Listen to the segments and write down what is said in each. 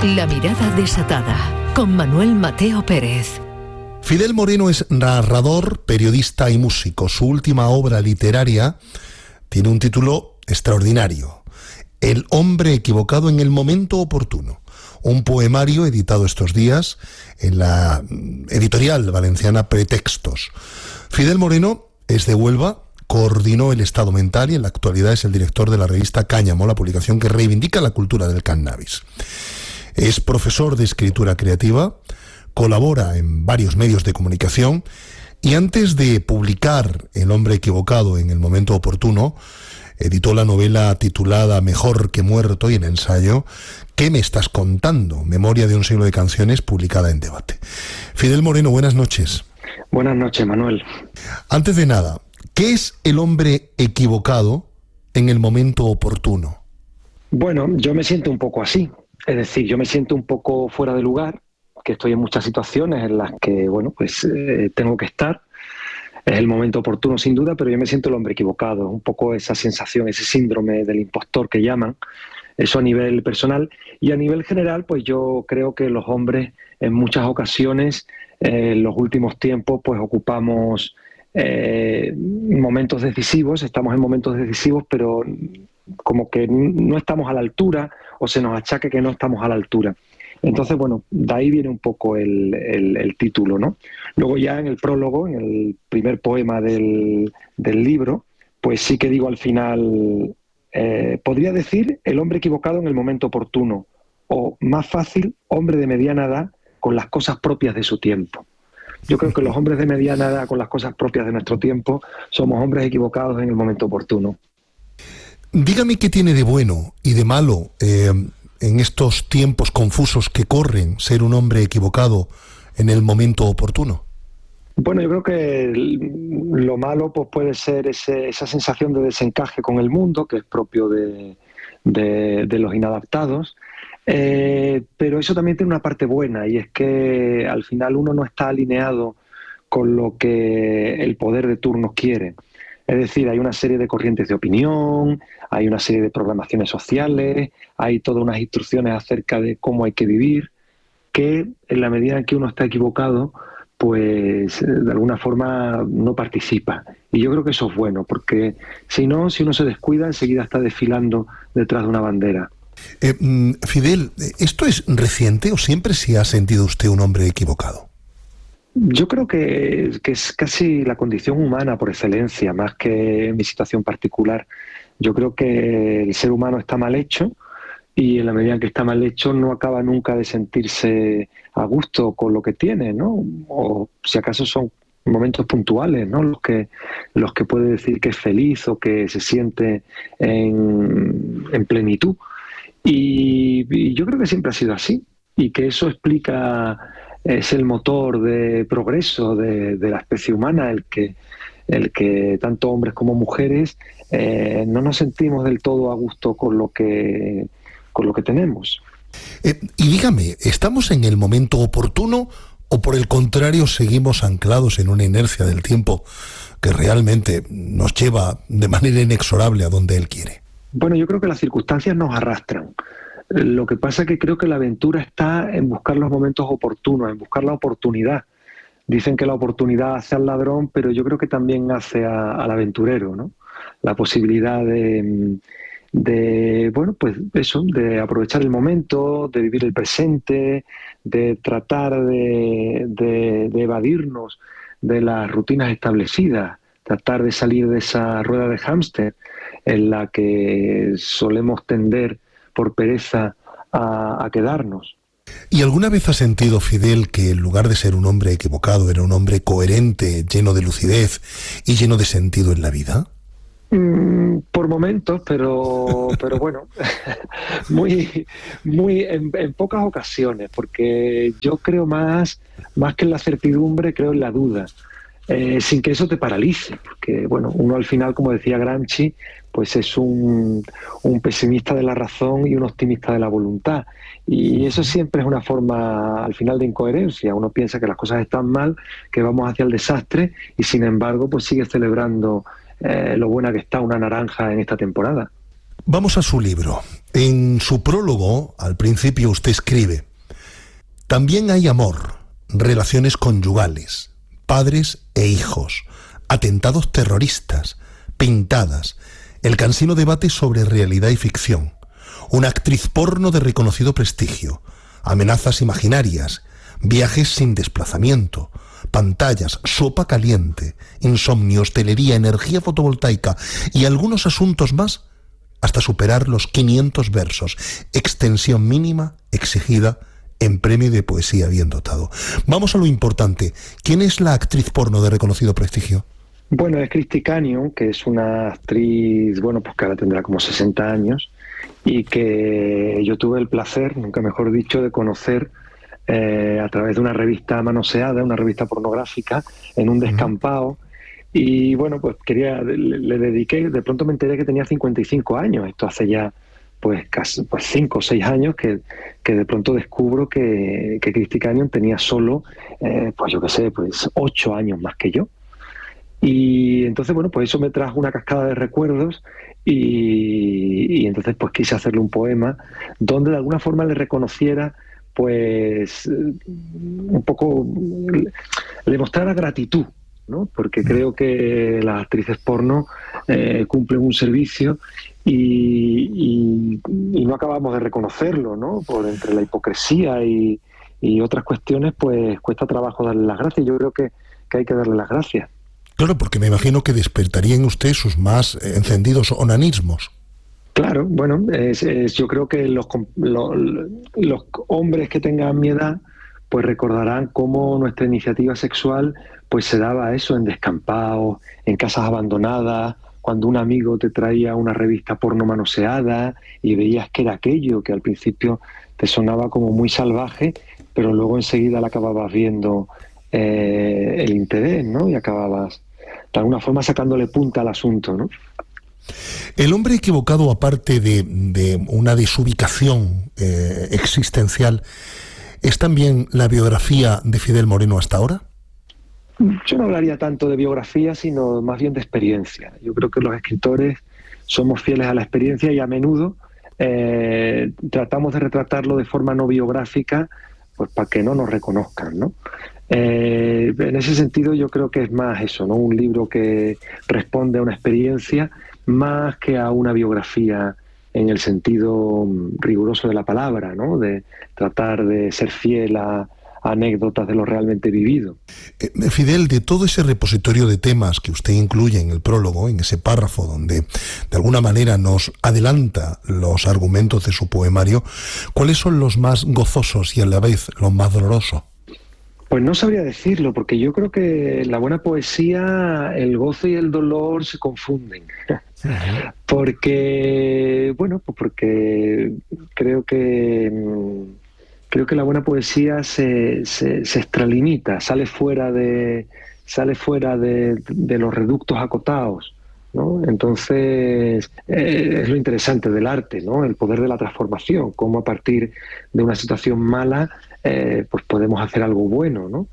La mirada desatada, con Manuel Mateo Pérez. Fidel Moreno es narrador, periodista y músico. Su última obra literaria tiene un título extraordinario: El hombre equivocado en el momento oportuno. Un poemario editado estos días en la editorial valenciana Pretextos. Fidel Moreno es de Huelva, coordinó el estado mental y en la actualidad es el director de la revista Cáñamo, la publicación que reivindica la cultura del cannabis. Es profesor de escritura creativa, colabora en varios medios de comunicación y antes de publicar El hombre equivocado en el momento oportuno, editó la novela titulada Mejor que muerto y el ensayo ¿Qué me estás contando? Memoria de un siglo de canciones, publicada en Debate. Fidel Moreno, buenas noches. Buenas noches, Manuel. Antes de nada, ¿qué es el hombre equivocado en el momento oportuno? Bueno, yo me siento un poco así. Es decir, yo me siento un poco fuera de lugar, que estoy en muchas situaciones en las que, bueno, pues tengo que estar. Es el momento oportuno, sin duda, pero yo me siento el hombre equivocado. Un poco esa sensación, ese síndrome del impostor que llaman. Eso a nivel personal. Y a nivel general, pues yo creo que los hombres en muchas ocasiones, en los últimos tiempos, pues ocupamos momentos decisivos, estamos en momentos decisivos, pero como que no estamos a la altura o se nos achaque que no estamos a la altura. Entonces, bueno, de ahí viene un poco el título, ¿no? Luego ya en el prólogo, en el primer poema del libro, pues sí que digo al final, podría decir el hombre equivocado en el momento oportuno, o más fácil, hombre de mediana edad con las cosas propias de su tiempo. Yo creo que los hombres de mediana edad con las cosas propias de nuestro tiempo somos hombres equivocados en el momento oportuno. Dígame qué tiene de bueno y de malo en estos tiempos confusos que corren ser un hombre equivocado en el momento oportuno. Bueno, yo creo que lo malo pues puede ser esa sensación de desencaje con el mundo, que es propio de los inadaptados, pero eso también tiene una parte buena, y es que al final uno no está alineado con lo que el poder de turno quiere. Es decir, hay una serie de corrientes de opinión, hay una serie de programaciones sociales, hay todas unas instrucciones acerca de cómo hay que vivir, que en la medida en que uno está equivocado, pues de alguna forma no participa. Y yo creo que eso es bueno, porque si uno se descuida, enseguida está desfilando detrás de una bandera. Fidel, ¿esto es reciente o siempre se ha sentido usted un hombre equivocado? Yo creo que es casi la condición humana por excelencia, más que mi situación particular. Yo creo que el ser humano está mal hecho, y en la medida en que está mal hecho no acaba nunca de sentirse a gusto con lo que tiene, ¿no? O si acaso son momentos puntuales, ¿no? Los que puede decir que es feliz o que se siente en plenitud. Y yo creo que siempre ha sido así, y que eso explica, es el motor de progreso de la especie humana, el que tanto hombres como mujeres no nos sentimos del todo a gusto con lo que tenemos. Y dígame, ¿estamos en el momento oportuno o por el contrario seguimos anclados en una inercia del tiempo que realmente nos lleva de manera inexorable a donde él quiere? Bueno, yo creo que las circunstancias nos arrastran. Lo que pasa es que creo que la aventura está en buscar los momentos oportunos, en buscar la oportunidad. Dicen que la oportunidad hace al ladrón, pero yo creo que también hace al aventurero, ¿no? La posibilidad bueno, pues eso, de aprovechar el momento, de vivir el presente, de tratar de evadirnos de las rutinas establecidas, tratar de salir de esa rueda de hámster en la que solemos tender por pereza a quedarnos. ¿Y alguna vez ha sentido, Fidel, que en lugar de ser un hombre equivocado era un hombre coherente, lleno de lucidez y lleno de sentido en la vida? Por momentos, pero bueno, muy en pocas ocasiones, porque yo creo más que en la certidumbre, creo en la duda, sin que eso te paralice, porque bueno, uno al final, como decía Gramsci, pues es un pesimista de la razón y un optimista de la voluntad, y eso siempre es una forma al final de incoherencia. Uno piensa que las cosas están mal, que vamos hacia el desastre, y sin embargo pues sigue celebrando lo buena que está una naranja en esta temporada. Vamos a su libro. En su prólogo, al principio, usted escribe: también hay amor, relaciones conyugales, padres e hijos, atentados terroristas, pintadas, el cansino debate sobre realidad y ficción, una actriz porno de reconocido prestigio, amenazas imaginarias, viajes sin desplazamiento, pantallas, sopa caliente, insomnio, hostelería, energía fotovoltaica y algunos asuntos más hasta superar los 500 versos, extensión mínima exigida en premio de poesía bien dotado. Vamos a lo importante. ¿Quién es la actriz porno de reconocido prestigio? Bueno, es Christy Canyon, que es una actriz, bueno, pues que ahora tendrá como 60 años y que yo tuve el placer, nunca mejor dicho, de conocer a través de una revista manoseada, una revista pornográfica, en un descampado. Y bueno, pues le dediqué, de pronto me enteré que tenía 55 años, esto hace ya pues casi 5 o 6 años que de pronto descubro que Christy Canyon tenía solo, pues yo qué sé, pues 8 años más que yo. Y entonces, bueno, pues eso me trajo una cascada de recuerdos y entonces pues quise hacerle un poema donde de alguna forma le reconociera, pues un poco, le mostrara gratitud, ¿no? Porque creo que las actrices porno cumplen un servicio y no acabamos de reconocerlo, ¿no? Por entre la hipocresía y otras cuestiones, pues cuesta trabajo darle las gracias. Yo creo que hay que darle las gracias. Claro, porque me imagino que despertaría en usted sus más encendidos onanismos. Claro, bueno, yo creo que los hombres que tengan mi edad pues recordarán cómo nuestra iniciativa sexual pues se daba eso en descampados, en casas abandonadas, cuando un amigo te traía una revista porno manoseada y veías que era aquello que al principio te sonaba como muy salvaje, pero luego enseguida le acababas viendo el interés, ¿no? Y acababas de alguna forma sacándole punta al asunto, ¿no? El hombre equivocado, aparte de una desubicación existencial, ¿es también la biografía de Fidel Moreno hasta ahora? Yo no hablaría tanto de biografía, sino más bien de experiencia. Yo creo que los escritores somos fieles a la experiencia y a menudo tratamos de retratarlo de forma no biográfica, pues para que no nos reconozcan, ¿no? En ese sentido yo creo que es más eso, ¿no? Un libro que responde a una experiencia más que a una biografía en el sentido riguroso de la palabra, ¿no? De tratar de ser fiel a anécdotas de lo realmente vivido. Fidel, de todo ese repositorio de temas que usted incluye en el prólogo, en ese párrafo donde de alguna manera nos adelanta los argumentos de su poemario, ¿cuáles son los más gozosos y a la vez los más dolorosos? Pues no sabría decirlo, porque yo creo que en la buena poesía el gozo y el dolor se confunden. Porque, bueno, pues porque creo que la buena poesía se extralimita, sale fuera de los reductos acotados, ¿no? Entonces es lo interesante del arte, ¿no? El poder de la transformación, cómo a partir de una situación mala pues podemos hacer algo bueno, ¿no?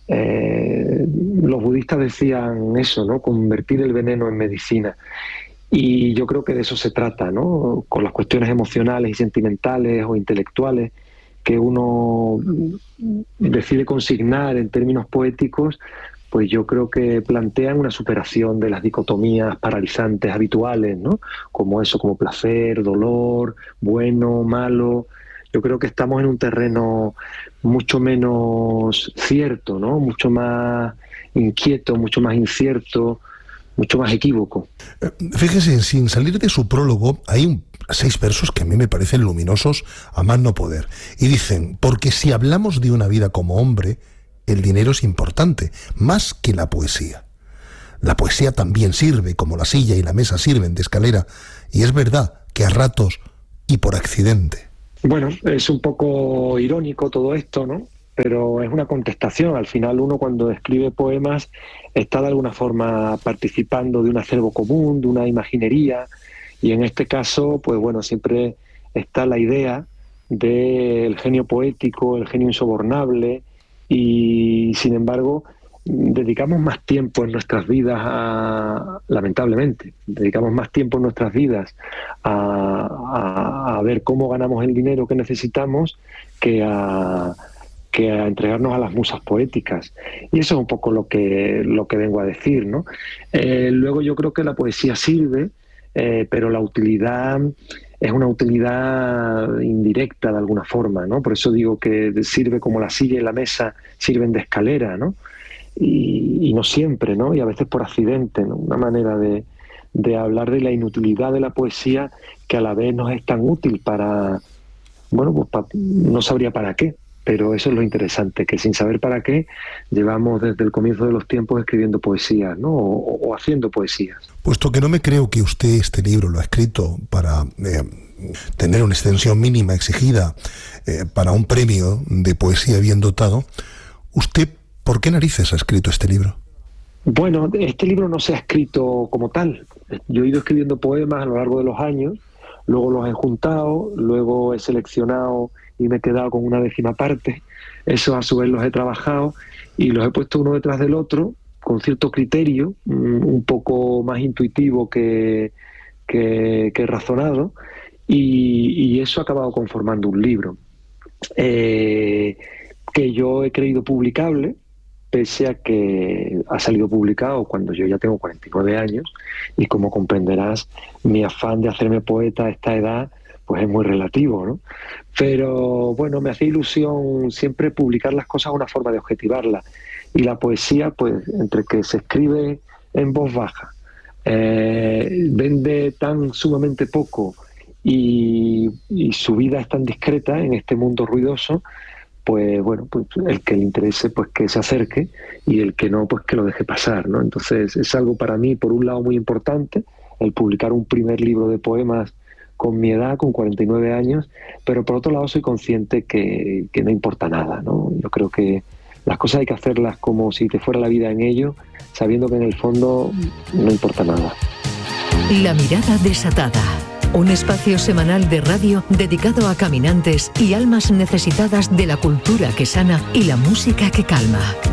Los budistas decían eso, ¿no? Convertir el veneno en medicina. Y yo creo que de eso se trata, ¿no? Con las cuestiones emocionales y sentimentales o intelectuales que uno decide consignar en términos poéticos, pues yo creo que plantean una superación de las dicotomías paralizantes habituales, ¿no? Como eso, como placer, dolor, bueno, malo. Yo creo que estamos en un terreno mucho menos cierto, ¿no? Mucho más inquieto, mucho más incierto, mucho más equívoco. Fíjese, sin salir de su prólogo, hay 6 versos que a mí me parecen luminosos a más no poder. Y dicen: porque si hablamos de una vida como hombre, el dinero es importante, más que la poesía. La poesía también sirve, como la silla y la mesa sirven de escalera, y es verdad que a ratos y por accidente. Bueno, es un poco irónico todo esto, ¿no? Pero es una contestación. Al final uno cuando escribe poemas está de alguna forma participando de un acervo común, de una imaginería, y en este caso, pues bueno, siempre está la idea del genio poético, el genio insobornable, y sin embargo dedicamos más tiempo en nuestras vidas lamentablemente, dedicamos más tiempo en nuestras vidas a ver cómo ganamos el dinero que necesitamos que a entregarnos a las musas poéticas. Y eso es un poco lo que vengo a decir, ¿no? Luego yo creo que la poesía sirve, pero la utilidad es una utilidad indirecta de alguna forma, ¿no? Por eso digo que sirve como la silla y la mesa sirven de escalera, ¿no? Y no siempre, ¿no? Y a veces por accidente, ¿no? Una manera de hablar de la inutilidad de la poesía que a la vez nos es tan útil para, bueno, pues no sabría para qué, pero eso es lo interesante, que sin saber para qué llevamos desde el comienzo de los tiempos escribiendo poesías, ¿no? O haciendo poesías. Puesto que no me creo que usted este libro lo ha escrito para tener una extensión mínima exigida para un premio de poesía bien dotado, ¿usted por qué narices ha escrito este libro? Bueno, este libro no se ha escrito como tal. Yo he ido escribiendo poemas a lo largo de los años, luego los he juntado, luego he seleccionado y me he quedado con una 10ª parte. Eso a su vez los he trabajado y los he puesto uno detrás del otro con cierto criterio, un poco más intuitivo que razonado, y eso ha acabado conformando un libro que yo he creído publicable, pese a que ha salido publicado cuando yo ya tengo 49 años, y como comprenderás, mi afán de hacerme poeta a esta edad pues es muy relativo, ¿no? Pero bueno, me hace ilusión siempre publicar las cosas, una forma de objetivarlas. Y la poesía, pues entre que se escribe en voz baja, vende tan sumamente poco y su vida es tan discreta en este mundo ruidoso, pues bueno, pues el que le interese pues que se acerque y el que no pues que lo deje pasar, ¿no? Entonces es algo para mí por un lado muy importante el publicar un primer libro de poemas con mi edad, con 49 años, pero por otro lado soy consciente que no importa nada, ¿no? Yo creo que las cosas hay que hacerlas como si te fuera la vida en ello, sabiendo que en el fondo no importa nada. La mirada desatada. Un espacio semanal de radio dedicado a caminantes y almas necesitadas de la cultura que sana y la música que calma.